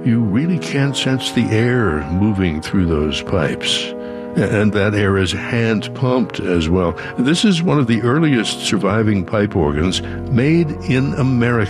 you really can sense the air moving through those pipes. And that air is hand-pumped as well. This is one of the earliest surviving pipe organs made in America.